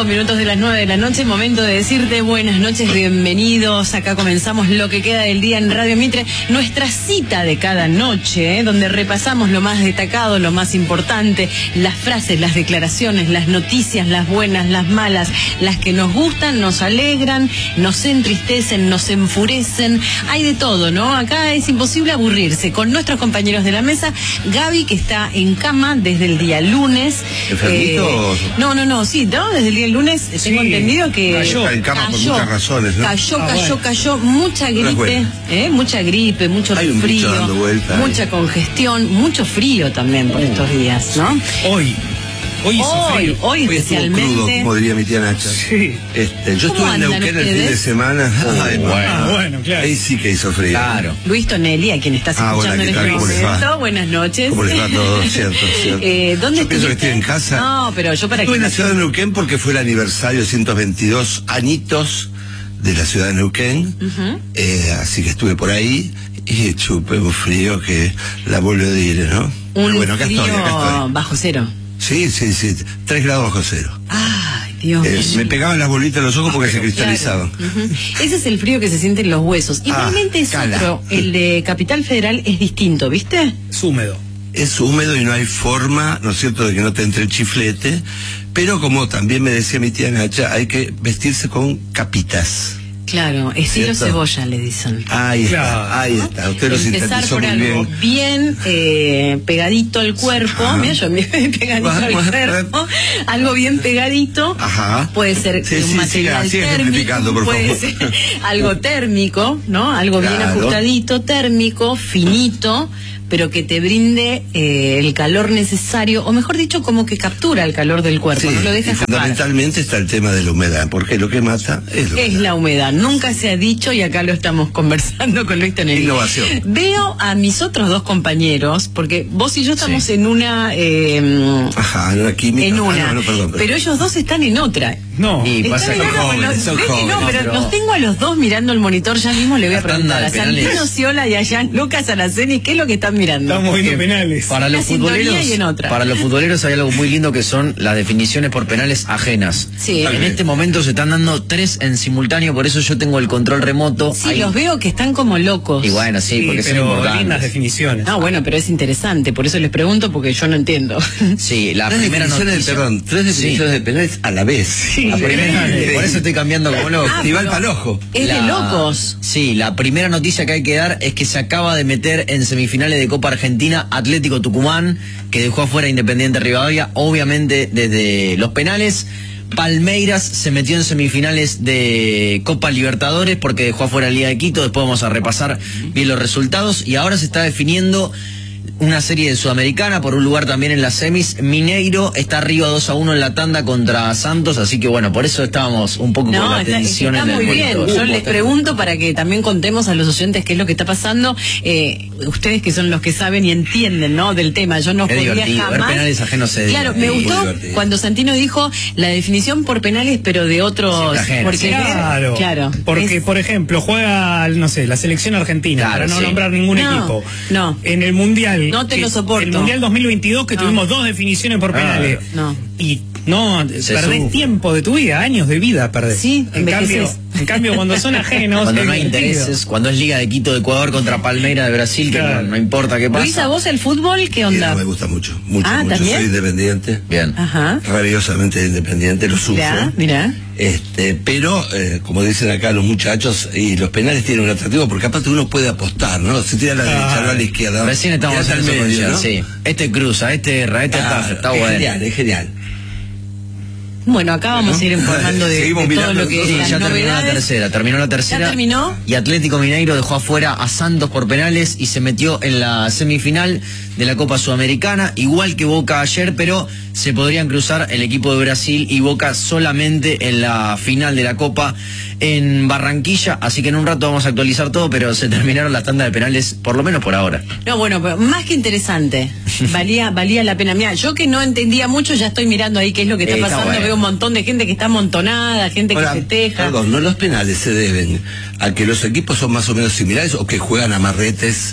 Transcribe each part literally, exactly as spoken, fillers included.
cinco minutos de las nueve de la noche, momento de decirte buenas noches, bienvenidos. Acá comenzamos lo que queda del día en Radio Mitre, nuestra cita de cada noche, ¿eh? Donde repasamos lo más destacado, lo más importante, las frases, las declaraciones, las noticias, las buenas, las malas, las que nos gustan, nos alegran, nos entristecen, nos enfurecen, hay de todo, ¿no? Acá es imposible aburrirse. Con nuestros compañeros de la mesa, Gaby, que está en cama desde el día lunes. ¿Enfermito? Eh, no, no, no, sí, ¿no? Desde el día lunes sí. Tengo entendido que cayó en cama cayó, por muchas razones, ¿no? Cayó, ah, cayó, bueno. cayó, mucha gripe, ¿eh? Mucha gripe, mucho Hay un frío, dando vuelta, mucha ahí. congestión, mucho frío también por uh. estos días, ¿no? Hoy. Hoy, hoy, hoy especialmente. Crudo, como diría mi tía Nacha. Sí. Este, yo estuve en Neuquén el fin de semana. Oh, Ay, bueno, ah, bueno, claro. Ahí sí que hizo frío. Claro. Luis Tonelli, a quien estás ah, escuchando hola, en este momento. Buenas noches. ¿Cómo les va todo? Cierto, cierto. Eh, ¿Dónde yo pienso que estoy en casa. No, pero yo para Estuve que... en la ciudad de Neuquén porque fue el aniversario ciento veintidós añitos de la ciudad de Neuquén. Uh-huh. eh, así que estuve por ahí y chupé un frío que la vuelve a ir, ¿no? Un pero bueno, acá frío estoy, acá estoy. Bajo cero. Sí, sí, sí, tres grados bajo cero. Ay, Dios eh, me pegaban las bolitas en los ojos porque se cristalizaban. Claro. Uh-huh. Ese es el frío que se siente en los huesos. Igualmente ah, es cala. Otro, el de Capital Federal es distinto, ¿viste? Es húmedo. Es húmedo y no hay forma, ¿no es cierto?, de que no te entre el chiflete, pero como también me decía mi tía Nacha, hay que vestirse con capitas. Claro, estilo cebolla le dicen. Ahí está, claro. ahí está. Usted lo Empezar sintetizó por muy algo bien, bien eh, pegadito al cuerpo. Ajá. Mira, yo me pegadito Ajá. al cuerpo. Algo bien pegadito. Ajá. Puede ser sí, un sí, material siga, siga térmico, por puede favor. ser algo térmico, ¿no? Algo claro. bien ajustadito, térmico, finito, pero que te brinde eh, el calor necesario, o mejor dicho, como que captura el calor del cuerpo, sí, no lo deja escapar. Fundamentalmente está el tema de la humedad, porque lo que mata es la humedad. Es la humedad, nunca se ha dicho y acá lo estamos conversando con Luis Tonelli. Innovación. Veo a mis otros dos compañeros, porque vos y yo estamos sí. en una... Eh, Ajá, en una química. En una, ah, no, no, perdón, perdón. pero ellos dos están en otra. No, y pasa son jóvenes, son jóvenes. No, pero, pero los tengo a los dos mirando el monitor, ya mismo le voy a preguntar a Santino Ciola y a Jean Lucas Araceni, ¿qué es lo que están mirando? Estamos viendo penales. Para los futboleros, para los futboleros hay algo muy lindo que son las definiciones por penales ajenas. Sí. En este momento se están dando tres en simultáneo, por eso yo tengo el control remoto. Sí, ahí. Los veo que están como locos. Y bueno, sí, sí porque pero son importantes. lindas definiciones. Ah, bueno, pero es interesante, por eso les pregunto, porque yo no entiendo. Sí, la tres primera definiciones noticia. De, perdón, tres definiciones sí. de penales a la vez. Sí, la primera, sí. Por eso estoy cambiando como loco. Ah, y va el palojo. Es la, de locos. Sí, la primera noticia que hay que dar es que se acaba de meter en semifinales de Copa Argentina Atlético Tucumán, que dejó afuera Independiente Rivadavia, obviamente desde los penales. Palmeiras se metió en semifinales de Copa Libertadores porque dejó afuera Liga de Quito. Después vamos a repasar bien los resultados. Y ahora se está definiendo una serie de Sudamericana por un lugar también en las semis. Mineiro está arriba dos a uno en la tanda contra Santos, así que bueno, por eso estábamos un poco no, con la está, tensión está en el muy bien. monitor. Yo les pregunto para que también contemos a los oyentes qué es lo que está pasando. Eh, ustedes que son los que saben y entienden, ¿no? Del tema. Yo no es podía divertido, jamás. Ver penales ajenos se Claro, me gustó cuando Santino dijo la definición por penales, pero de otros. Sí, ajeno, porque sí. Claro, claro. Porque, es... por ejemplo, juega, no sé, la selección argentina, claro, para no sí. nombrar ningún no, equipo. No. En el Mundial. No te que, lo soporto. El Mundial dos mil veintidós, que no. tuvimos dos definiciones por penales. Ah, no. Y no, Se perdés sube. tiempo de tu vida, años de vida perdés. Sí, en cambio, en cambio, cuando son ajenos. Cuando no hay divertido. intereses, cuando es Liga de Quito de Ecuador contra Palmeiras de Brasil, Claro. que no, no importa qué pasa. Luis, ¿a vos el fútbol qué Sí, onda? no, me gusta mucho, mucho, Ah, mucho. ¿también? Soy independiente. Bien. Ajá. Rabiosamente independiente, lo sufro. Mirá, mirá. Este, pero, eh, como dicen acá los muchachos, y los penales tienen un atractivo porque aparte uno puede apostar, ¿no? Se tira a la Ah, derecha, no a la izquierda. Recién estamos Tirás haciendo al eso medio, con ¿no? Jean, sí. Este cruza, este erra, este Ah, está, está es bueno. genial, es genial. Bueno, acá vamos a ir informando de, Seguimos de todo mirando lo que entonces. es Sí, las ya terminó la novedades. tercera, terminó la tercera. ¿Ya terminó? Y Atlético Mineiro dejó afuera a Santos por penales y se metió en la semifinal de la Copa Sudamericana, igual que Boca ayer, pero se podrían cruzar el equipo de Brasil y Boca solamente en la final de la Copa en Barranquilla, así que en un rato vamos a actualizar todo, pero se terminaron las tandas de penales, por lo menos por ahora. No, bueno, pero más que interesante. Valía, valía la pena. Mira, yo que no entendía mucho, ya estoy mirando ahí qué es lo que está Eh, está pasando. bueno. Veo un montón de gente que está amontonada, gente Ahora, que festeja. perdón, ¿no los penales se deben a que los equipos son más o menos similares o que juegan amarretes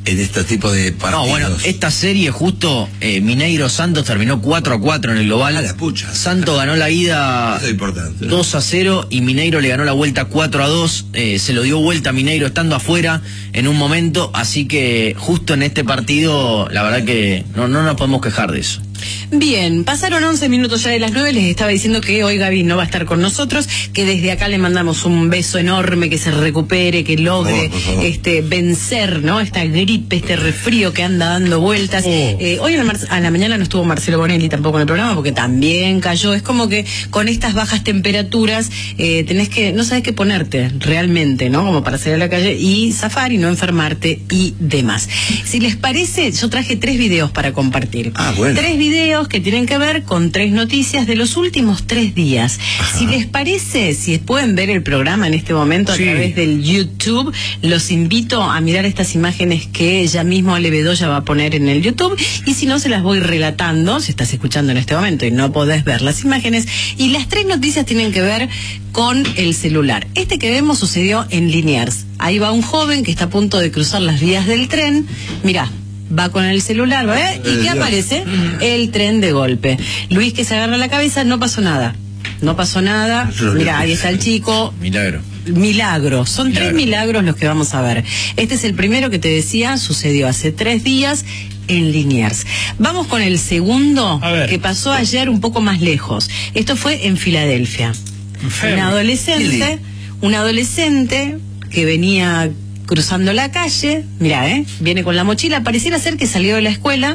en este tipo de partidos. No, bueno, esta serie justo, eh, Mineiro Santos terminó cuatro a cuatro en el global. Ah, la pucha. Santos ganó la ida Eso es importante, ¿no? dos a cero y Mineiro le ganó la vuelta cuatro a dos. Eh, se lo dio vuelta a Mineiro estando afuera en un momento, así que justo en este partido, la verdad que no, no nos podemos quejar de eso. Bien, pasaron once minutos ya de las nueve, les estaba diciendo que hoy Gaby no va a estar con nosotros, que desde acá le mandamos un beso enorme, que se recupere, que logre Por favor, por favor. este vencer, ¿no? Esta gripe, este resfrío que anda dando vueltas. Oh. Eh, hoy a la, a la mañana no estuvo Marcelo Bonelli tampoco en el programa porque también cayó. Es como que con estas bajas temperaturas eh, tenés que, no sabes qué ponerte realmente, ¿no? Como para salir a la calle y zafar y no enfermarte y demás. Si les parece, yo traje tres videos para compartir. Ah, bueno. Tres videos que tienen que ver con tres noticias de los últimos tres días. Ajá. Si les parece, si pueden ver el programa en este momento a Sí. través del YouTube, los invito a mirar estas imágenes que ella misma, Ale Bedoya, va a poner en el YouTube, y si no, se las voy relatando, si estás escuchando en este momento y no podés ver las imágenes. Y las tres noticias tienen que ver con el celular. Este que vemos sucedió en Liniers. Ahí va un joven que está a punto de cruzar las vías del tren. Mirá, va con el celular, ¿eh? ¿Y qué Dios. aparece? El tren de golpe. Luis, que se agarra la cabeza, no pasó nada. No pasó nada. Yo Mirá, lo ahí vi. está el chico. Milagro. Milagros. Son Milagro. tres milagros los que vamos a ver. Este es el primero que te decía, sucedió hace tres días en Liniers. Vamos con el segundo, A ver. que pasó ayer un poco más lejos. Esto fue en Filadelfia. Enfermo. Un adolescente, Qué un adolescente que venía cruzando la calle, mira, ¿eh? Viene con la mochila, pareciera ser que salió de la escuela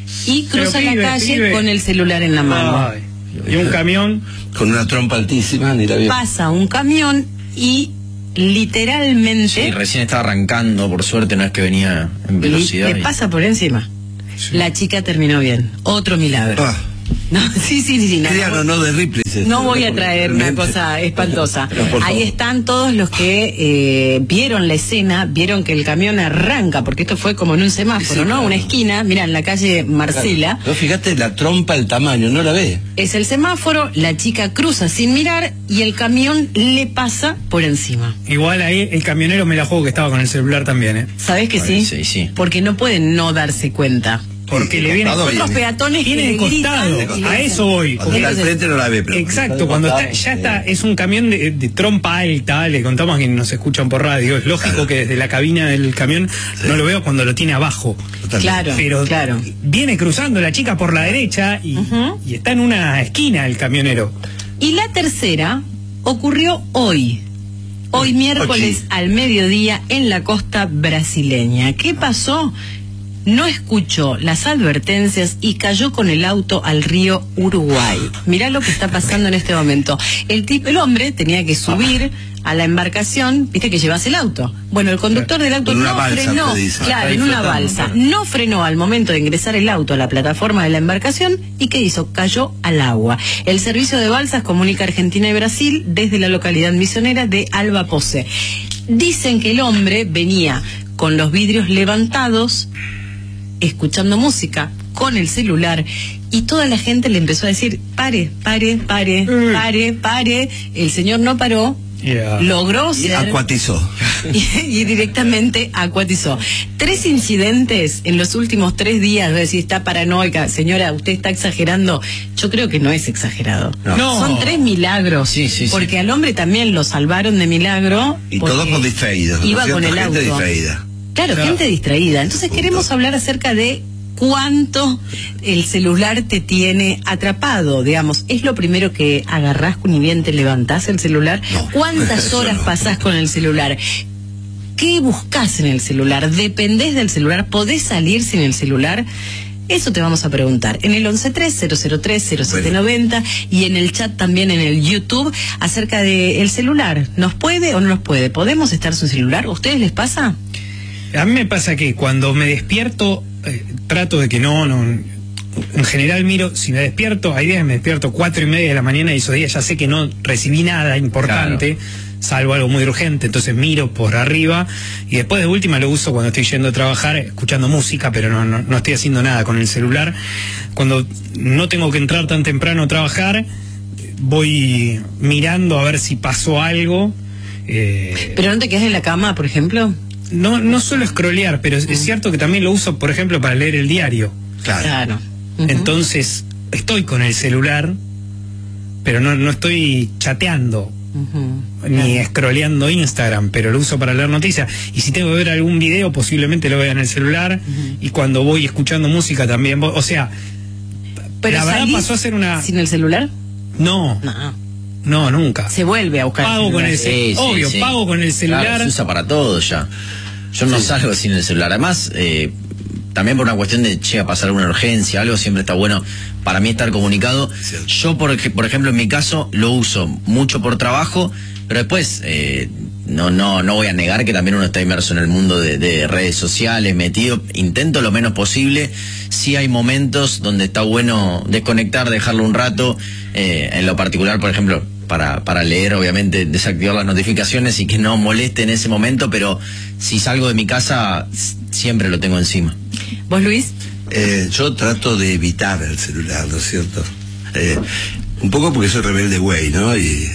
y cruza Pero, pibe, la calle pibe. con el celular en la mano. Ay, y un camión. Con una trompa altísima, ni la vio. Pasa un camión y literalmente Sí, recién estaba arrancando, por suerte no es que venía en le, velocidad. le y- pasa por encima. La chica terminó bien. Otro milagro. Ah, No, sí, sí, sí. No, crean no, o no de Ripley. es no esto, voy a traer una realmente. cosa espantosa. Pero, por Ahí favor. están todos los que eh, vieron la escena, vieron que el camión arranca, porque esto fue como en un semáforo, Sí, ¿no? claro. Una esquina, mira, en la calle Marcela. Pero fíjate la trompa, el tamaño, no la ve. Es el semáforo, la chica cruza sin mirar y el camión le pasa por encima. Igual ahí el camionero me la jugó que estaba con el celular también, ¿eh? ¿Sabés que Bueno, sí? sí, sí. Porque no pueden no darse cuenta. Porque Sí, le viene. costado Otros viene. peatones Viene que de le costado, gritan y le a dicen- eso voy. Cuando está al Entonces- frente no la ve, pero Exacto, cuando está, ya está, es un camión de, de trompa alta, le contamos a quienes nos escuchan por radio, es lógico Claro. que desde la cabina del camión no lo veo cuando lo tiene abajo. Totalmente. Claro, Pero claro. viene cruzando la chica por la derecha y, Ujú. y está en una esquina el camionero. Y la tercera ocurrió hoy. Hoy miércoles Ochi. al mediodía en la costa brasileña. ¿Qué pasó? No escuchó las advertencias y cayó con el auto al río Uruguay. Mirá lo que está pasando en este momento. El tipo, el hombre tenía que subir a la embarcación, viste que llevas el auto. Bueno, el conductor del auto En una no balsa, frenó, te dice. claro, Está en una disfrutando, balsa, claro. no frenó al momento de ingresar el auto a la plataforma de la embarcación y ¿qué hizo? Cayó al agua. El servicio de balsas comunica Argentina y Brasil desde la localidad misionera de Alba Pose. Dicen que el hombre venía con los vidrios levantados, escuchando música, con el celular, y toda la gente le empezó a decir, pare, pare, pare, Mm. pare, pare. El señor no paró, Yeah. logró Y ser... acuatizó. y, y directamente acuatizó. Tres incidentes en los últimos tres días. Voy a decir, está paranoica. Señora, usted está exagerando. Yo creo que no es exagerado. No. No. Son tres milagros. Sí, sí, sí. Porque al hombre también lo salvaron de milagro. Y porque todos con distraídos. ¿no es Iba cierto? con el Gente auto. distraída. Claro, Claro. gente distraída. Entonces Punto. queremos hablar acerca de cuánto el celular te tiene atrapado, digamos. ¿Es lo primero que agarrás ni bien te levantás el celular? No, ¿Cuántas eso horas no. pasás con el celular? ¿Qué buscas en el celular? ¿Dependés del celular? ¿Podés salir sin el celular? Eso te vamos a preguntar en el once tres cero cero tres cero siete noventa y en el chat también en el YouTube acerca del celular. ¿Nos puede o no nos puede? ¿Podemos estar sin celular? ¿A ustedes les pasa? A mí me pasa que cuando me despierto, eh, trato de que no, no. En general miro, si me despierto, hay días que me despierto cuatro y media de la mañana y esos días ya sé que no recibí nada importante, salvo algo muy urgente, entonces miro por arriba y después de última lo uso cuando estoy yendo a trabajar, escuchando música, pero no, no, no estoy haciendo nada con el celular. Cuando no tengo que entrar tan temprano a trabajar, voy mirando a ver si pasó algo. Eh, ¿Pero no te quedas en la cama, por ejemplo? no, no suelo scrollear, pero es cierto que también lo uso, por ejemplo, para leer el diario. Claro. Claro. Uh-huh. Entonces, estoy con el celular, pero no, no estoy chateando. Uh-huh. Ni claro. scrolleando Instagram, pero lo uso para leer noticias. Y si tengo que ver algún video, posiblemente lo vea en el celular. Uh-huh. Y cuando voy escuchando música también. O sea, pero la verdad pasó a ser una. ¿Sin el celular? No. No. No, nunca. Se vuelve a buscar. Pago el con el celular. Sí, sí, obvio, sí. pago con el celular. Claro, se usa para todo ya. Yo no sí. salgo sin el celular. Además, eh, también por una cuestión de llega a pasar alguna urgencia, algo, siempre está bueno para mí estar comunicado. Cierto. Yo, por, por ejemplo, en mi caso, lo uso mucho por trabajo, pero después eh, no, no, no voy a negar que también uno está inmerso en el mundo de, de redes sociales, metido. Intento lo menos posible. Sí hay momentos donde está bueno desconectar, dejarlo un rato. Eh, en lo particular, por ejemplo, para, para leer, obviamente, desactivar las notificaciones y que no moleste en ese momento, pero si salgo de mi casa, siempre lo tengo encima. ¿Vos, Luis? Eh, yo trato de evitar el celular, ¿no es cierto? Eh, un poco porque soy rebelde güey, ¿no? Y,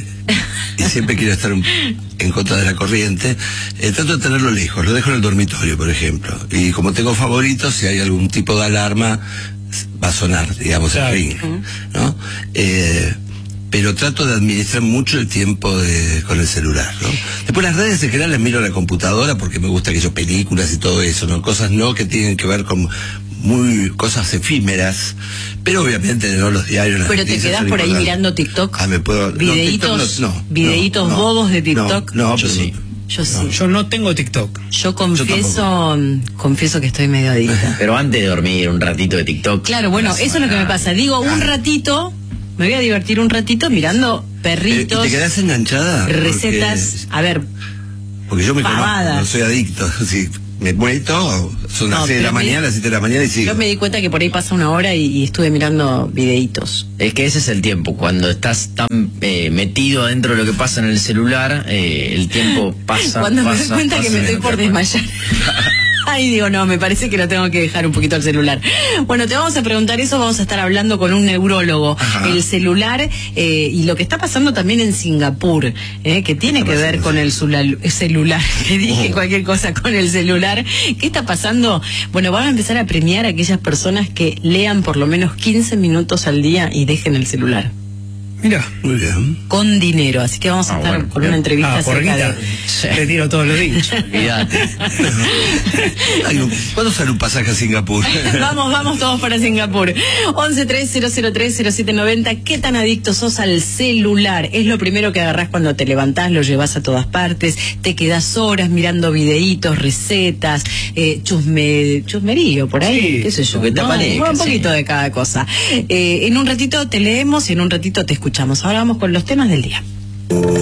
y siempre quiero estar un, en contra de la corriente. Eh, trato de tenerlo lejos, lo dejo en el dormitorio, por ejemplo. Y como tengo favoritos, si hay algún tipo de alarma, va a sonar, digamos, claro. el ring, ¿no? Eh, pero trato de administrar mucho el tiempo de, con el celular, ¿no? Después las redes en general las miro en la computadora porque me gusta que yo películas y todo eso, ¿no? Cosas no que tienen que ver con muy cosas efímeras, pero obviamente no los diarios. Las pero te quedás por ahí mirando TikTok. Ah, me puedo. Videitos, no, TikTok no, no, videitos no, bobos de TikTok. No, no yo sí. Yo sí. No, yo no tengo TikTok. Yo confieso, yo confieso que estoy medio adicta. Pero antes de dormir, un ratito de TikTok. Claro, bueno, eso es lo que me pasa. Digo, un ratito, me voy a divertir un ratito mirando perritos. ¿Y te quedás enganchada? Recetas, porque, a ver. Porque yo me pavadas. conozco, no soy adicto. Sí, me meto, son las no, seis de la mañana, las siete de la mañana y sigo. Yo me di cuenta que por ahí pasa una hora y, y estuve mirando videitos. Es que ese es el tiempo, cuando estás tan eh, metido dentro de lo que pasa en el celular, eh, el tiempo pasa. Cuando pasa, me doy cuenta pasa, que me estoy por desmayar. Ahí digo, no, me parece que lo tengo que dejar un poquito el celular. Bueno, te vamos a preguntar eso, vamos a estar hablando con un neurólogo. Ajá. El celular eh, y lo que está pasando también en Singapur, eh, que tiene que ver con el celular, que dije oh. cualquier cosa con el celular. ¿Qué está pasando? Bueno, van a empezar a premiar a aquellas personas que lean por lo menos quince minutos al día y dejen el celular. Mira, muy bien. Con dinero, así que vamos a ah, estar bueno, con bien. Una entrevista ah, acerca de... Sí. Retiro todos los días. Olvídate. ¿Cuándo sale un pasaje a Singapur? Vamos, vamos todos para Singapur. once tres cero cero tres cero siete noventa. ¿Qué tan adicto sos al celular? Es lo primero que agarrás cuando te levantás, lo llevas a todas partes, te quedás horas mirando videitos, recetas, eh, chusme, chusmerío por ahí, sí, qué sé yo. Que te ¿no? aparezca, un poquito sí. de cada cosa. Eh, en un ratito te leemos y en un ratito te escuchamos. Ahora vamos con los temas del día.